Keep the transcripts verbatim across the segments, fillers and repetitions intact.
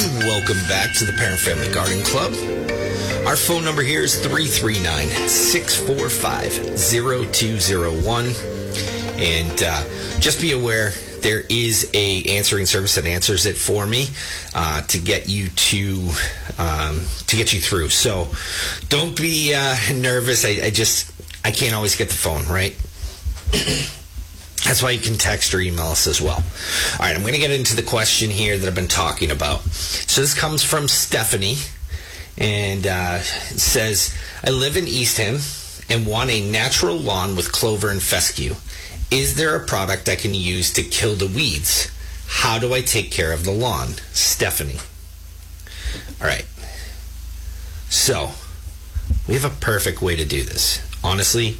And welcome back to the Parent Family Garden Club. Our phone number here is three three nine, six four five, zero two zero one. And uh, just be aware, there is a answering service that answers it for me uh, to get you to um, to get you through. So don't be uh, nervous. I, I just, I can't always get the phone, right? That's why you can text or email us as well. All right, I'm going to get into the question here that I've been talking about. So this comes from Stephanie, and uh, it says, I live in Eastham and want a natural lawn with clover and fescue. Is there a product I can use to kill the weeds? How do I take care of the lawn? Stephanie. All right. So, we have a perfect way to do this. Honestly,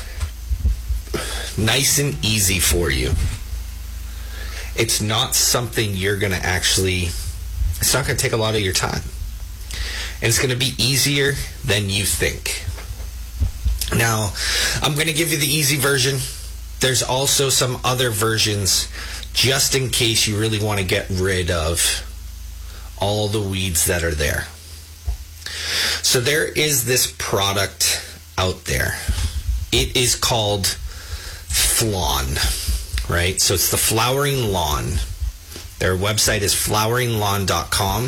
nice and easy for you. It's not something you're going to actually, it's not going to take a lot of your time. And it's going to be easier than you think. Now, I'm going to give you the easy version. There's also some other versions just in case you really want to get rid of all the weeds that are there. So there is this product out there. It is called Flawn, right? So it's the Flowering Lawn. Their website is flowering lawn dot com.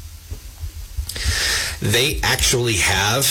They actually have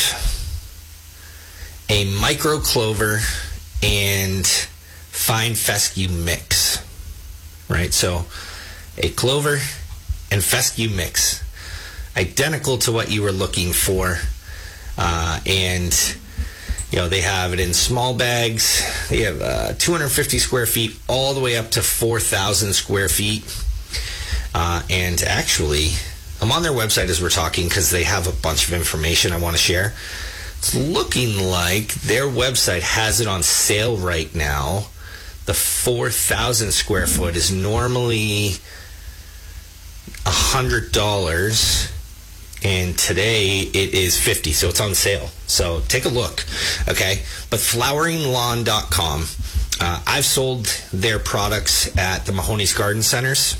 a micro clover and fine fescue mix, right? So a clover and fescue mix, identical to what you were looking for, uh, and you know, they have it in small bags. They have uh, two hundred fifty square feet all the way up to four thousand square feet. Uh, and actually, I'm on their website as we're talking because they have a bunch of information I want to share. It's looking like their website has it on sale right now. The four thousand square foot is normally one hundred dollars. And today it is fifty dollars, so it's on sale. So take a look, okay? But flowering lawn dot com. Uh, I've sold their products at the Mahoney's Garden Centers.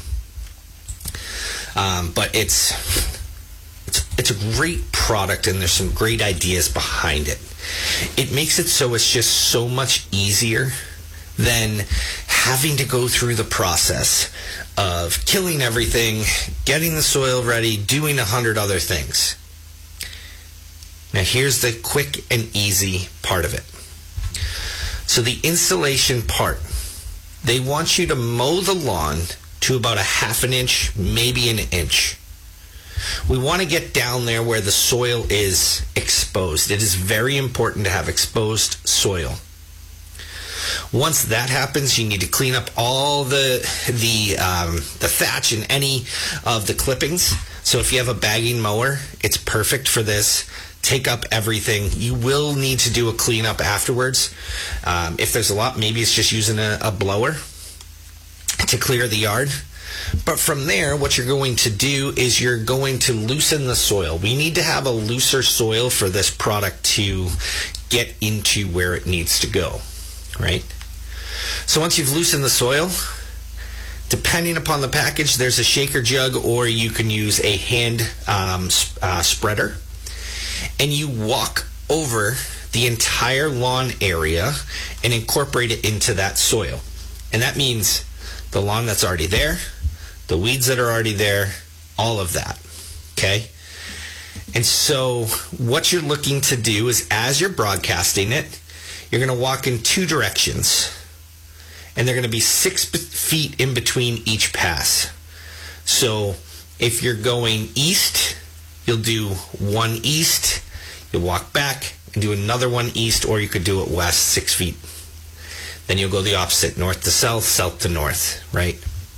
Um, but it's, it's it's a great product, and there's some great ideas behind it. It makes it so it's just so much easier than having to go through the process of killing everything, getting the soil ready, doing a hundred other things. Now here's the quick and easy part of it. So the installation part, they want you to mow the lawn to about a half an inch, maybe an inch. We want to get down there where the soil is exposed. It is very important to have exposed soil. Once that happens, you need to clean up all the the um, the thatch and any of the clippings. So if you have a bagging mower, it's perfect for this. Take up everything. You will need to do a cleanup afterwards. Um, if there's a lot, maybe it's just using a, a blower to clear the yard. But from there, what you're going to do is you're going to loosen the soil. We need to have a looser soil for this product to get into where it needs to go. Right? So once you've loosened the soil, depending upon the package, there's a shaker jug, or you can use a hand um, uh, spreader, and you walk over the entire lawn area and incorporate it into that soil. And that means the lawn that's already there, the weeds that are already there, all of that. Okay? And so what you're looking to do is, as you're broadcasting it, you're going to walk in two directions, and they're going to be six feet in between each pass. So if you're going east, you'll do one east, you'll walk back and do another one east, or you could do it west, six feet. Then you'll go the opposite, north to south, south to north, right?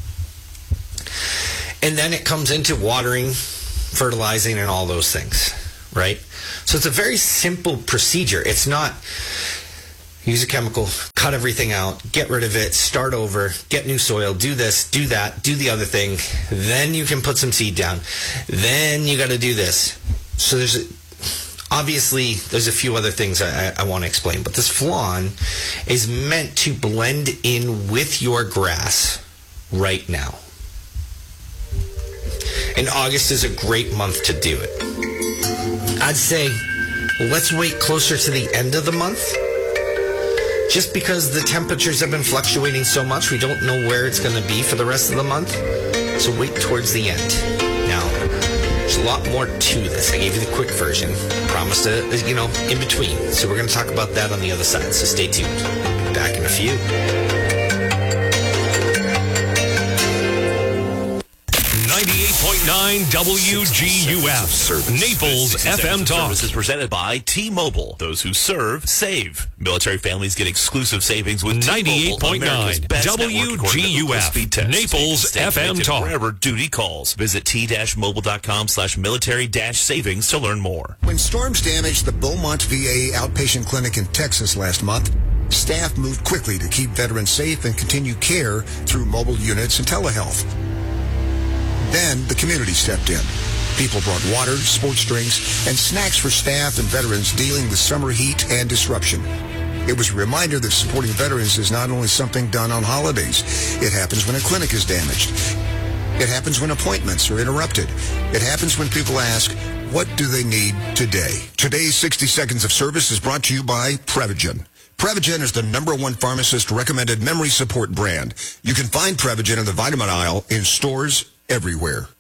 And then it comes into watering, fertilizing, and all those things, right? So it's a very simple procedure. It's not use a chemical, cut everything out, get rid of it, start over, get new soil, do this, do that, do the other thing. Then you can put some seed down. Then you got to do this. So there's a, obviously there's a few other things I, I want to explain, but this Flawn is meant to blend in with your grass right now. And August is a great month to do it. I'd say let's wait closer to the end of the month. Just because the temperatures have been fluctuating so much, we don't know where it's going to be for the rest of the month. So wait towards the end. Now, there's a lot more to this. I gave you the quick version. Promised a, you know, in between. So we're going to talk about that on the other side. So stay tuned. Back in a few. ninety-eight point nine W G U F, Naples F M Talk. Service is presented by T-Mobile. Those who serve, save. Military families get exclusive savings with ninety-eight point nine W G U F, Naples F M Talk. Wherever duty calls. Visit t-mobile.com slash military dash savings to learn more. When storms damaged the Beaumont V A outpatient clinic in Texas last month, staff moved quickly to keep veterans safe and continue care through mobile units and telehealth. Then the community stepped in. People brought water, sports drinks, and snacks for staff and veterans dealing with summer heat and disruption. It was a reminder that supporting veterans is not only something done on holidays. It happens when a clinic is damaged. It happens when appointments are interrupted. It happens when people ask, what do they need today? Today's sixty Seconds of Service is brought to you by Prevagen. Prevagen is the number one pharmacist-recommended memory support brand. You can find Prevagen in the vitamin aisle in stores everywhere.